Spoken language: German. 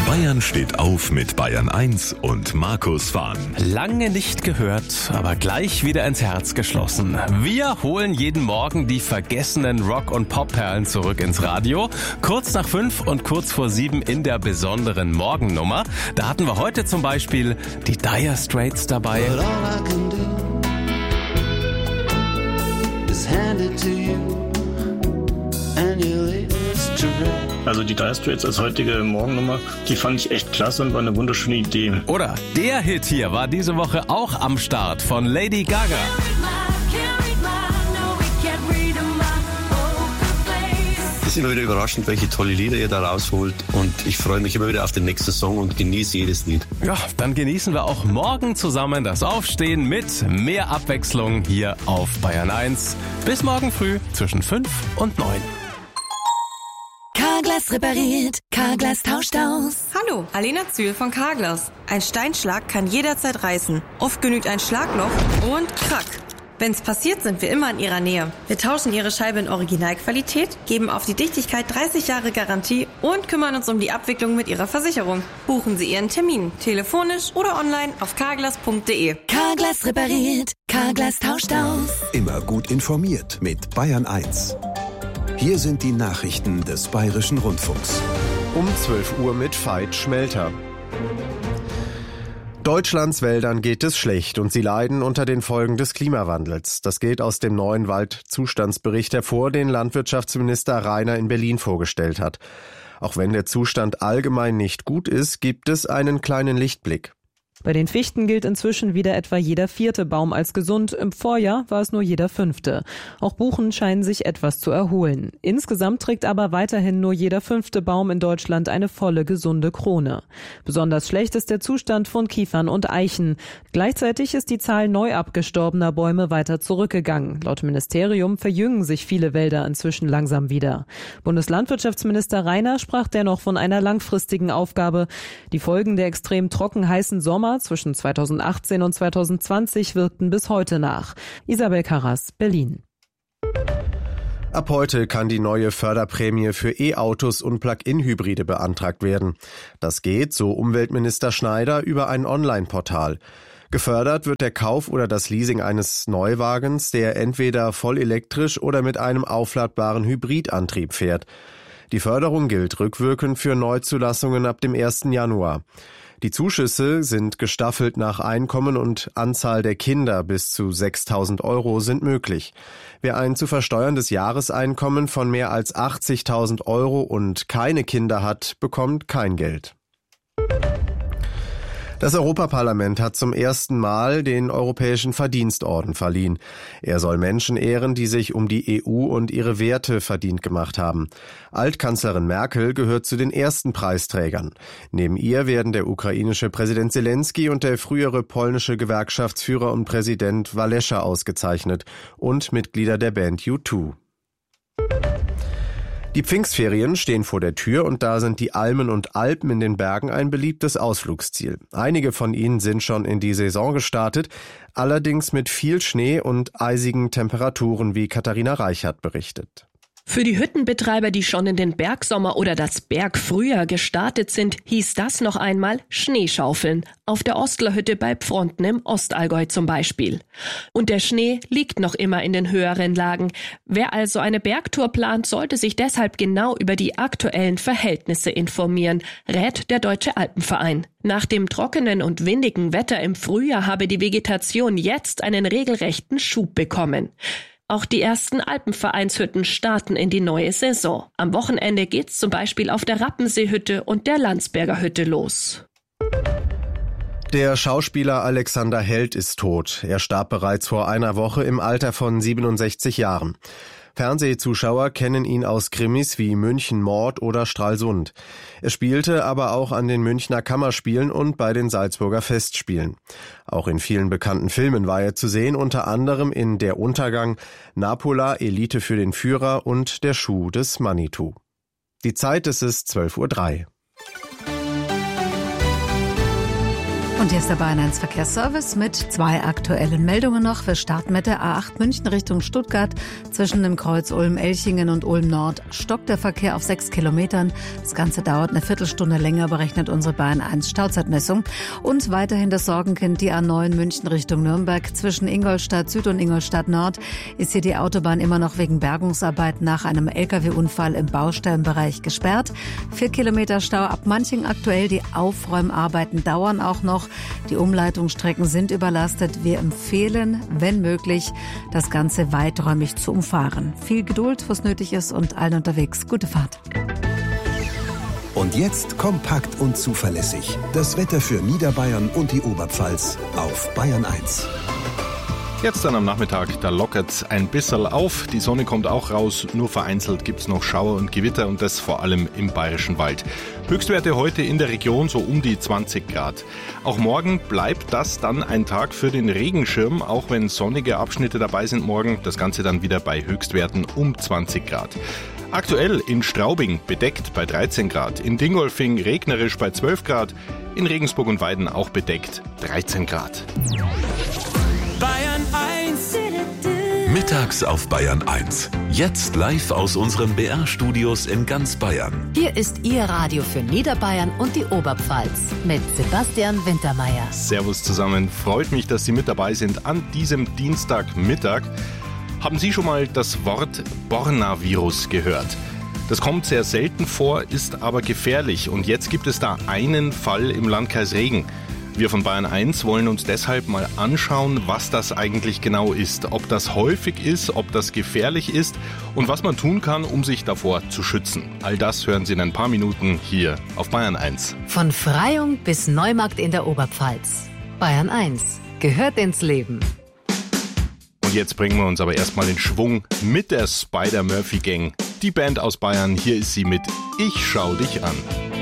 Bayern steht auf mit Bayern 1 und Markus Fahn. Lange nicht gehört, aber gleich wieder ins Herz geschlossen. Wir holen jeden Morgen die vergessenen Rock- und Pop-Perlen zurück ins Radio. Kurz nach 5 und kurz vor 7 in der besonderen Morgennummer. Da hatten wir heute zum Beispiel die Dire Straits dabei. But all I can do is hand it to you and you leave us to rest. Also die Dire Straits als heutige Morgennummer, die fand ich echt klasse und war eine wunderschöne Idee. Oder der Hit hier war diese Woche auch am Start von Lady Gaga. Es ist immer wieder überraschend, welche tolle Lieder ihr da rausholt. Und ich freue mich immer wieder auf den nächsten Song und genieße jedes Lied. Ja, dann genießen wir auch morgen zusammen das Aufstehen mit mehr Abwechslung hier auf Bayern 1. Bis morgen früh zwischen 5 und 9. Carglass repariert, Carglass tauscht aus. Hallo, Alena Zühl von Carglass. Ein Steinschlag kann jederzeit reißen. Oft genügt ein Schlagloch und krack. Wenn's passiert, sind wir immer in Ihrer Nähe. Wir tauschen Ihre Scheibe in Originalqualität, geben auf die Dichtigkeit 30 Jahre Garantie und kümmern uns um die Abwicklung mit Ihrer Versicherung. Buchen Sie Ihren Termin, telefonisch oder online auf carglass.de. Carglass repariert, Carglass tauscht aus. Immer gut informiert mit Bayern 1. Hier sind die Nachrichten des Bayerischen Rundfunks. Um 12 Uhr mit Veit Schmelter. Deutschlands Wäldern geht es schlecht und sie leiden unter den Folgen des Klimawandels. Das geht aus dem neuen Waldzustandsbericht hervor, den Landwirtschaftsminister Rainer in Berlin vorgestellt hat. Auch wenn der Zustand allgemein nicht gut ist, gibt es einen kleinen Lichtblick. Bei den Fichten gilt inzwischen wieder etwa jeder 4. Baum als gesund. Im Vorjahr war es nur jeder 5. Auch Buchen scheinen sich etwas zu erholen. Insgesamt trägt aber weiterhin nur jeder 5. Baum in Deutschland eine volle, gesunde Krone. Besonders schlecht ist der Zustand von Kiefern und Eichen. Gleichzeitig ist die Zahl neu abgestorbener Bäume weiter zurückgegangen. Laut Ministerium verjüngen sich viele Wälder inzwischen langsam wieder. Bundeslandwirtschaftsminister Rainer sprach dennoch von einer langfristigen Aufgabe. Die Folgen der extrem trocken heißen Sommer zwischen 2018 und 2020 wirkten bis heute nach. Isabel Karras, Berlin. Ab heute kann die neue Förderprämie für E-Autos und Plug-in-Hybride beantragt werden. Das geht, so Umweltminister Schneider, über ein Online-Portal. Gefördert wird der Kauf oder das Leasing eines Neuwagens, der entweder voll elektrisch oder mit einem aufladbaren Hybridantrieb fährt. Die Förderung gilt rückwirkend für Neuzulassungen ab dem 1. Januar. Die Zuschüsse sind gestaffelt nach Einkommen und Anzahl der Kinder. Bis zu 6.000 € sind möglich. Wer ein zu versteuerndes Jahreseinkommen von mehr als 80.000 € und keine Kinder hat, bekommt kein Geld. Das Europaparlament hat zum ersten Mal den Europäischen Verdienstorden verliehen. Er soll Menschen ehren, die sich um die EU und ihre Werte verdient gemacht haben. Altkanzlerin Merkel gehört zu den ersten Preisträgern. Neben ihr werden der ukrainische Präsident Zelensky und der frühere polnische Gewerkschaftsführer und Präsident Walesa ausgezeichnet und Mitglieder der Band U2. Die Pfingstferien stehen vor der Tür und da sind die Almen und Alpen in den Bergen ein beliebtes Ausflugsziel. Einige von ihnen sind schon in die Saison gestartet, allerdings mit viel Schnee und eisigen Temperaturen, wie Katharina Reichert berichtet. Für die Hüttenbetreiber, die schon in den Bergsommer oder das Bergfrühjahr gestartet sind, hieß das noch einmal Schneeschaufeln. Auf der Ostlerhütte bei Pfronten im Ostallgäu zum Beispiel. Und der Schnee liegt noch immer in den höheren Lagen. Wer also eine Bergtour plant, sollte sich deshalb genau über die aktuellen Verhältnisse informieren, rät der Deutsche Alpenverein. Nach dem trockenen und windigen Wetter im Frühjahr habe die Vegetation jetzt einen regelrechten Schub bekommen. Auch die ersten Alpenvereinshütten starten in die neue Saison. Am Wochenende geht's zum Beispiel auf der Rappenseehütte und der Landsberger Hütte los. Der Schauspieler Alexander Held ist tot. Er starb bereits vor einer Woche im Alter von 67 Jahren. Fernsehzuschauer kennen ihn aus Krimis wie München Mord oder Stralsund. Er spielte aber auch an den Münchner Kammerspielen und bei den Salzburger Festspielen. Auch in vielen bekannten Filmen war er zu sehen, unter anderem in Der Untergang, Napola, Elite für den Führer und Der Schuh des Manitou. Die Zeit ist 12:03 Uhr. Und hier ist der Bayern 1 Verkehrsservice mit 2 aktuellen Meldungen noch. Wir starten mit der A8 München Richtung Stuttgart. Zwischen dem Kreuz Ulm-Elchingen und Ulm-Nord stockt der Verkehr auf 6 Kilometern. Das Ganze dauert eine Viertelstunde länger, berechnet unsere Bayern 1 Stauzeitmessung. Und weiterhin das Sorgenkind, die A9 München Richtung Nürnberg. Zwischen Ingolstadt Süd und Ingolstadt Nord ist hier die Autobahn immer noch wegen Bergungsarbeiten nach einem LKW-Unfall im Baustellenbereich gesperrt. 4 Kilometer Stau ab Manching aktuell. Die Aufräumarbeiten dauern auch noch. Die Umleitungsstrecken sind überlastet. Wir empfehlen, wenn möglich, das Ganze weiträumig zu umfahren. Viel Geduld, was nötig ist, und allen unterwegs gute Fahrt. Und jetzt kompakt und zuverlässig. Das Wetter für Niederbayern und die Oberpfalz auf Bayern 1. Jetzt dann am Nachmittag, da lockert's ein bisschen auf. Die Sonne kommt auch raus, nur vereinzelt gibt's noch Schauer und Gewitter, und das vor allem im Bayerischen Wald. Höchstwerte heute in der Region so um die 20 Grad. Auch morgen bleibt das dann ein Tag für den Regenschirm, auch wenn sonnige Abschnitte dabei sind morgen. Das Ganze dann wieder bei Höchstwerten um 20 Grad. Aktuell in Straubing bedeckt bei 13 Grad, in Dingolfing regnerisch bei 12 Grad, in Regensburg und Weiden auch bedeckt 13 Grad. Bayern 1. Mittags auf Bayern 1. Jetzt live aus unseren BR-Studios in ganz Bayern. Hier ist Ihr Radio für Niederbayern und die Oberpfalz mit Sebastian Wintermeyer. Servus zusammen, freut mich, dass Sie mit dabei sind an diesem Dienstagmittag. Haben Sie schon mal das Wort Borna-Virus gehört? Das kommt sehr selten vor, ist aber gefährlich, und jetzt gibt es da einen Fall im Landkreis Regen. Wir von Bayern 1 wollen uns deshalb mal anschauen, was das eigentlich genau ist, ob das häufig ist, ob das gefährlich ist und was man tun kann, um sich davor zu schützen. All das hören Sie in ein paar Minuten hier auf Bayern 1. Von Freyung bis Neumarkt in der Oberpfalz. Bayern 1 gehört ins Leben. Und jetzt bringen wir uns aber erstmal in Schwung mit der Spider-Murphy Gang. Die Band aus Bayern, hier ist sie mit Ich schau dich an.